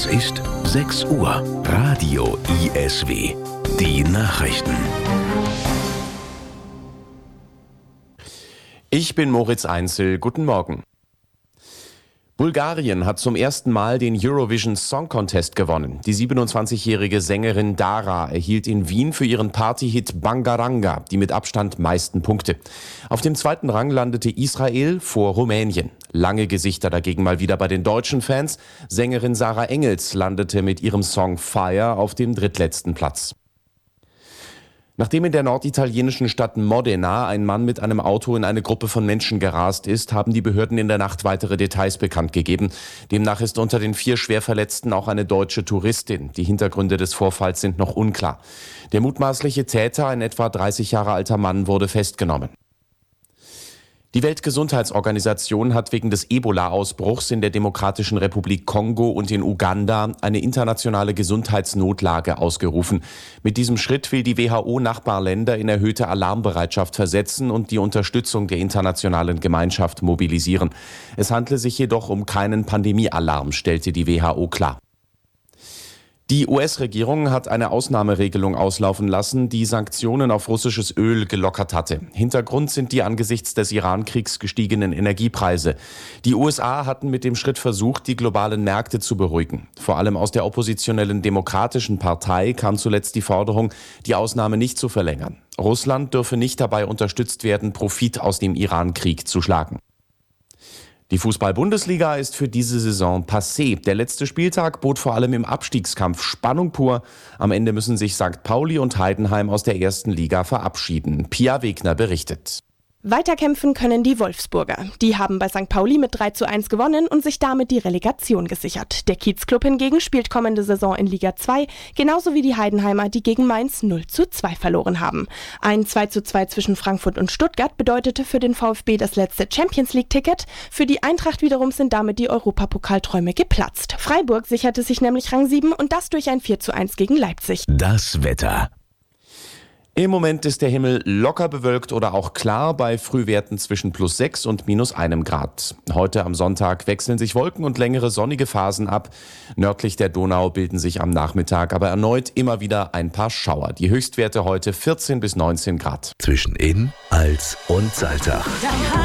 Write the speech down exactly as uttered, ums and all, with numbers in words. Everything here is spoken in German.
Es ist sechs Uhr. Radio I S W. Die Nachrichten. Ich bin Moritz Einzel. Guten Morgen. Bulgarien hat zum ersten Mal den Eurovision Song Contest gewonnen. Die siebenundzwanzigjährige Sängerin Dara erhielt in Wien für ihren Partyhit Bangaranga die mit Abstand meisten Punkte. Auf dem zweiten Rang landete Israel vor Rumänien. Lange Gesichter dagegen mal wieder bei den deutschen Fans. Sängerin Sarah Engels landete mit ihrem Song Fire auf dem drittletzten Platz. Nachdem in der norditalienischen Stadt Modena ein Mann mit einem Auto in eine Gruppe von Menschen gerast ist, haben die Behörden in der Nacht weitere Details bekannt gegeben. Demnach ist unter den vier Schwerverletzten auch eine deutsche Touristin. Die Hintergründe des Vorfalls sind noch unklar. Der mutmaßliche Täter, ein etwa dreißig Jahre alter Mann, wurde festgenommen. Die Weltgesundheitsorganisation hat wegen des Ebola-Ausbruchs in der Demokratischen Republik Kongo und in Uganda eine internationale Gesundheitsnotlage ausgerufen. Mit diesem Schritt will die W H O Nachbarländer in erhöhte Alarmbereitschaft versetzen und die Unterstützung der internationalen Gemeinschaft mobilisieren. Es handle sich jedoch um keinen Pandemiealarm, stellte die W H O klar. Die U S-Regierung hat eine Ausnahmeregelung auslaufen lassen, die Sanktionen auf russisches Öl gelockert hatte. Hintergrund sind die angesichts des Iran-Kriegs gestiegenen Energiepreise. Die U S A hatten mit dem Schritt versucht, die globalen Märkte zu beruhigen. Vor allem aus der oppositionellen Demokratischen Partei kam zuletzt die Forderung, die Ausnahme nicht zu verlängern. Russland dürfe nicht dabei unterstützt werden, Profit aus dem Iran-Krieg zu schlagen. Die Fußball-Bundesliga ist für diese Saison passé. Der letzte Spieltag bot vor allem im Abstiegskampf Spannung pur. Am Ende müssen sich Sankt Pauli und Heidenheim aus der ersten Liga verabschieden. Pia Wegner berichtet. Weiterkämpfen können die Wolfsburger. Die haben bei Sankt Pauli mit drei zu eins gewonnen und sich damit die Relegation gesichert. Der Kiezclub hingegen spielt kommende Saison in Liga zwei, genauso wie die Heidenheimer, die gegen Mainz null zu zwei verloren haben. Ein zwei zu zwei zwischen Frankfurt und Stuttgart bedeutete für den VfB das letzte Champions-League-Ticket. Für die Eintracht wiederum sind damit die Europapokalträume geplatzt. Freiburg sicherte sich nämlich Rang sieben und das durch ein vier zu eins gegen Leipzig. Das Wetter. Im Moment ist der Himmel locker bewölkt oder auch klar bei Frühwerten zwischen plus sechs und minus einem Grad. Heute am Sonntag wechseln sich Wolken und längere sonnige Phasen ab. Nördlich der Donau bilden sich am Nachmittag aber erneut immer wieder ein paar Schauer. Die Höchstwerte heute vierzehn bis neunzehn Grad. Zwischen Inn, Als und Salzach.